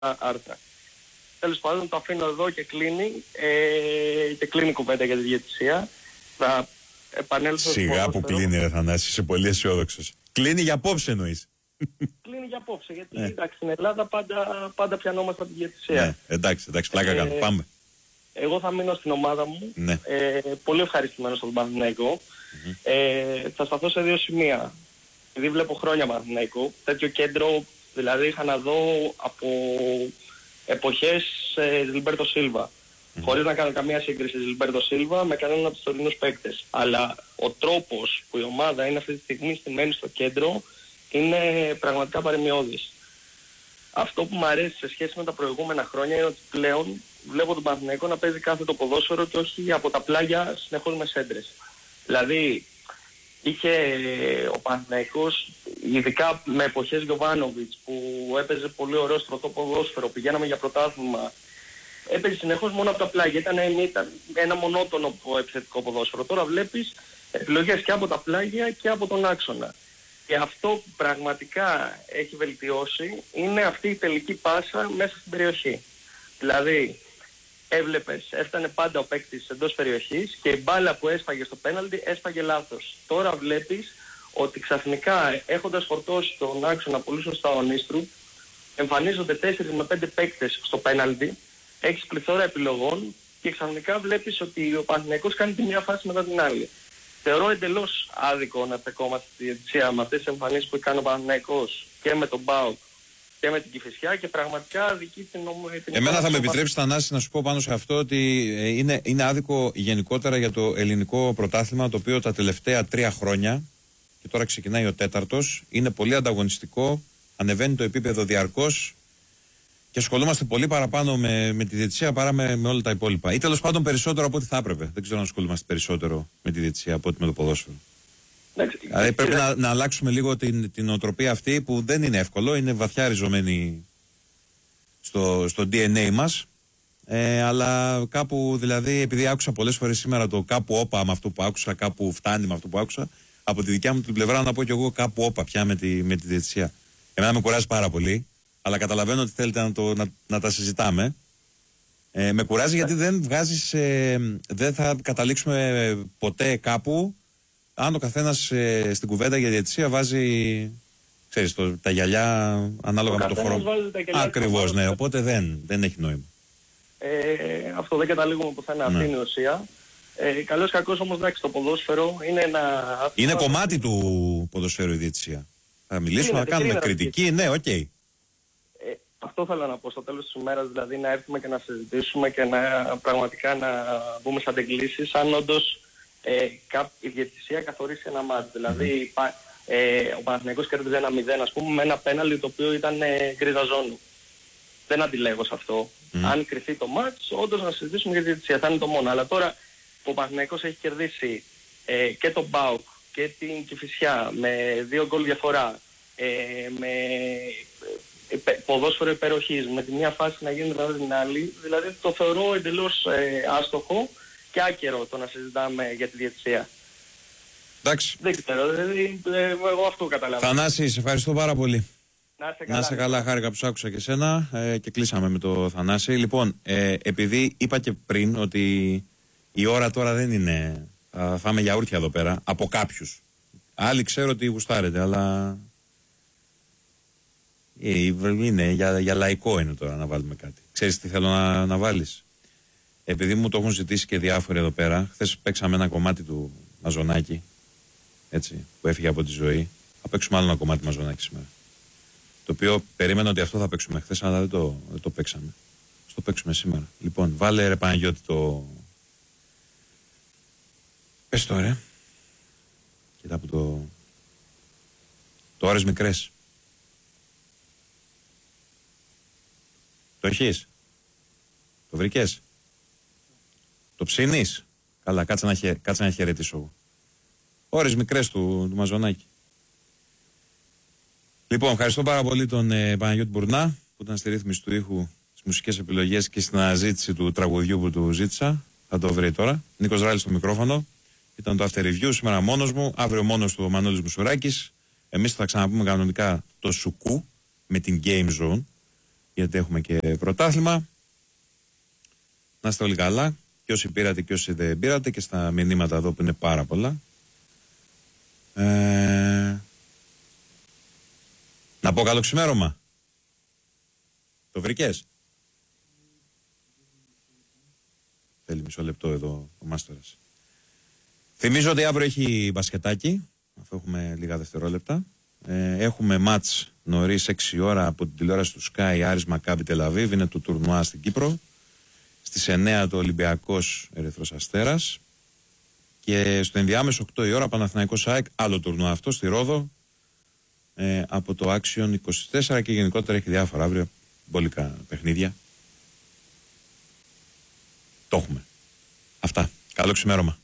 άρθρα. Τέλος πάντων, το αφήνω εδώ και κλείνει η κουβέντα για τη διαιτησία. Θα επανέλθω. Σιγά που κλείνει, ρε Θανάση, είσαι πολύ αισιόδοξος. Κλείνει για απόψε, εννοείς? Κλείνει για απόψε, γιατί εντάξει, στην Ελλάδα πάντα πιανόμαστε από τη διαιτησία. Ναι, εντάξει, πλάκα κάνω. Πάμε. Εγώ θα μείνω στην ομάδα μου. Ναι. Πολύ ευχαριστημένος στον Παναθηναϊκό. Θα σταθώ σε δύο σημεία. Επειδή βλέπω χρόνια Παναθηναϊκό, τέτοιο κέντρο δηλαδή είχα να δω από εποχές Ζιλμπέρτο Σίλβα. Χωρίς να κάνω καμία σύγκριση Ζιλμπέρτο Σίλβα με κανέναν από τους τωρινούς παίκτες. Αλλά ο τρόπος που η ομάδα είναι αυτή τη στιγμή στημένη στο κέντρο είναι πραγματικά παρεμιώδης. Αυτό που μου αρέσει σε σχέση με τα προηγούμενα χρόνια είναι ότι πλέον βλέπω τον Παναθηναϊκό να παίζει κάθε το ποδόσφαιρο και όχι από τα πλάγια συνεχώς με σέντρες. Δηλαδή είχε ο Παναθηναϊκός, ειδικά με εποχές Γιοβάνοβιτς που έπαιζε πολύ ωραίο στρωτό ποδόσφαιρο, πηγαίναμε για πρωτάθλημα, έπαιζε συνεχώς μόνο από τα πλάγια, ήταν ένα μονότονο επιθετικό ποδόσφαιρο. Τώρα βλέπεις επιλογές και από τα πλάγια και από τον άξονα. Και αυτό που πραγματικά έχει βελτιώσει είναι αυτή η τελική πάσα μέσα στην περιοχή. Δηλαδή, έβλεπες, έφτανε πάντα ο παίκτης εντός περιοχής και η μπάλα που έσπαγε στο πέναλτι έσπαγε λάθος. Τώρα βλέπεις ότι ξαφνικά, έχοντας φορτώσει τον άξονα πολύ σωστά ο Νίστρου, εμφανίζονται 4 με 5 παίκτες στο πέναλτι, έχεις πληθώρα επιλογών και ξαφνικά βλέπεις ότι ο Παναθηναϊκός κάνει τη μία φάση μετά την άλλη. Θεωρώ εντελώς άδικο να στεκόμαστε στη διαιτησία με αυτές τις εμφανίσεις που κάνει ο Παναθηναϊκός και με τον ΠΑΟΚ και με την Κηφισιά και πραγματικά αδικεί την Εμένα θα με επιτρέψει, Θανάση, να σου πω πάνω σε αυτό ότι είναι άδικο γενικότερα για το ελληνικό πρωτάθλημα, το οποίο τα τελευταία 3 χρόνια, και τώρα ξεκινάει ο 4ος, είναι πολύ ανταγωνιστικό, ανεβαίνει το επίπεδο διαρκώς και ασχολούμαστε πολύ παραπάνω με τη διαιτησία παρά με όλα τα υπόλοιπα. Ή τέλος πάντων περισσότερο από ό,τι θα έπρεπε. Δεν ξέρω αν ασχολούμαστε περισσότερο με τη διαιτησία από ό,τι με το ποδόσφαιρο. Δηλαδή πρέπει να αλλάξουμε λίγο την οτροπία αυτή που δεν είναι εύκολο, είναι βαθιά ριζωμένη στο DNA μας. Αλλά κάπου, δηλαδή, επειδή άκουσα πολλές φορές σήμερα το κάπου όπα με αυτό που άκουσα, κάπου φτάνει με αυτό που άκουσα, από τη δικιά μου την πλευρά να πω κι εγώ κάπου όπα πια με τη διαιτησία. Εμένα με κουράζει πάρα πολύ, αλλά καταλαβαίνω ότι θέλετε να τα συζητάμε. Με κουράζει γιατί δεν βγάζεις, δεν θα καταλήξουμε ποτέ κάπου αν ο καθένας στην κουβέντα για διαιτησία βάζει, ξέρεις, τα γυαλιά ανάλογα με το χώρο. Ακριβώς, ναι, οπότε δεν έχει νόημα. Αυτό δεν καταλήγουμε πουθενά, αυτή είναι η ουσία. Καλώς κακώς όμως, εντάξει, το ποδόσφαιρο είναι είναι κομμάτι του ποδοσφαίρου η διαιτησία. Θα μιλήσουμε, να κάνουμε κριτική, ναι, οκ. Αυτό θέλω να πω στο τέλος της ημέρας, δηλαδή να έρθουμε και να συζητήσουμε και πραγματικά να μπούμε σαν αντεγκλήσεις, αν όντως η διαιτησία καθορίσει ένα μάτς. Δηλαδή ο Παναθηναϊκός κέρδιζε 1-0, ας πούμε, με ένα πέναλτι το οποίο ήταν γκρίζα ζώνη. Δεν αντιλέγω σε αυτό. Αν κρυθεί το μάτς, όντως να συζητήσουμε για τη διαιτησία, θα είναι το μόνο. Αλλά τώρα που ο Παναθηναϊκός έχει κερδίσει και τον ΠΑΟΚ και την Κηφισιά με 2 γκολ διαφορά, με ποδόσφαιρο υπεροχής, με τη μία φάση να γίνει μετά την άλλη, δηλαδή το θεωρώ εντελώς άστοχο και άκερο το να συζητάμε για τη διαιτησία. Εντάξει. Δεν ξέρω, δηλαδή εγώ αυτό καταλαβαίνω. Θανάση, σε ευχαριστώ πάρα πολύ. Να είσαι καλά, χάρηκα που σ' άκουσα και σένα και κλείσαμε με το Θανάση. Λοιπόν, επειδή είπα και πριν ότι η ώρα τώρα δεν είναι, θα φάμε γιαούρτια εδώ πέρα, από κάποιους. Άλλοι ξέρω ότι γουστάρετε, αλλά είναι για λαϊκό είναι τώρα να βάλουμε κάτι. Ξέρεις τι θέλω να βάλεις? Επειδή μου το έχουν ζητήσει και διάφοροι εδώ πέρα, χθες παίξαμε ένα κομμάτι του Μαζονάκη, έτσι, που έφυγε από τη ζωή. Θα παίξουμε άλλο ένα κομμάτι Μαζονάκη σήμερα. Το οποίο περίμενα ότι αυτό θα παίξουμε χθες, αλλά δεν το παίξαμε. Θα το παίξουμε σήμερα. Λοιπόν, βάλε ρε Παναγιώτη το... Πες το ρε. Κοίτα από το ώρες μικρές. Το έχεις? Το βρήκες? Το ψήνεις? Καλά, κάτσε να χαιρετήσω εγώ. Ώρες μικρές του Μαζονάκη. Λοιπόν, ευχαριστώ πάρα πολύ τον Παναγιώτη Μπουρνά που ήταν στη ρύθμιση του ήχου, στις μουσικές επιλογές και στην αναζήτηση του τραγουδιού που του ζήτησα. Θα το βρει τώρα. Νίκος Ράλης στο μικρόφωνο. Ήταν το After Review, σήμερα μόνος μου, αύριο μόνος του ο Μανώλης Μουσουράκης. Εμείς θα ξαναπούμε κανονικά το Σουκού με την Game Zone. γιατί έχουμε και πρωτάθλημα. Να είστε όλοι καλά, και όσοι πήρατε και όσοι δεν πήρατε, και στα μηνύματα εδώ που είναι πάρα πολλά. Να πω καλό ξημέρωμα. Το βρήκες? Θέλει μισό λεπτό εδώ ο Μάστορας. Θυμίζω ότι αύριο έχει μπασκετάκι, αφού έχουμε λίγα δευτερόλεπτα. Έχουμε μάτς νωρίς 6 ώρα από την τηλεόραση του Sky, Άρης Μακάμπι Τελαβίβ, είναι το τουρνουά στην Κύπρο. Στις 9 το Ολυμπιακός Ερυθρός Αστέρας. Και στο ενδιάμεσο 8 η ώρα Παναθηναϊκός ΑΕΚ, άλλο τουρνουά αυτό στη Ρόδο, από το Action 24, και γενικότερα έχει διάφορα αύριο μπολικά παιχνίδια. Το έχουμε. Αυτά. Καλό ξημέρωμα.